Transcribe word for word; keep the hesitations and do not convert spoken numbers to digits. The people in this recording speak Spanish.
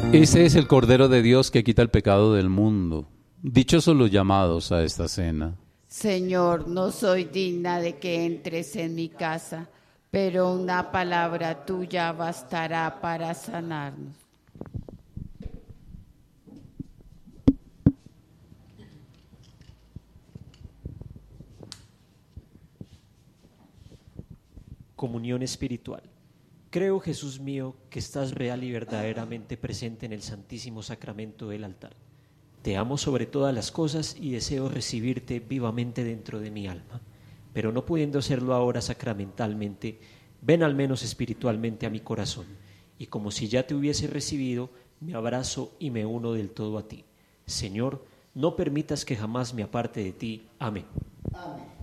Ese es el Cordero de Dios que quita el pecado del mundo. Dichosos los llamados a esta cena. Señor, no soy digna de que entres en mi casa, pero una palabra tuya bastará para sanarnos. Comunión espiritual. Creo, Jesús mío, que estás real y verdaderamente presente en el Santísimo Sacramento del altar. Te amo sobre todas las cosas y deseo recibirte vivamente dentro de mi alma. Pero no pudiendo hacerlo ahora sacramentalmente, ven al menos espiritualmente a mi corazón, y como si ya te hubiese recibido, me abrazo y me uno del todo a ti. Señor, no permitas que jamás me aparte de ti. Amén. Amén.